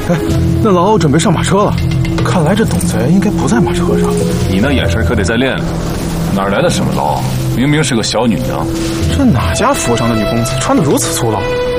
哎，那老欧准备上马车了，看来这董贼应该不在马车上。 你那眼神可得再练练，哪来的什么老？明明是个小女娘。 这哪家府上的女公子穿得如此粗鲁？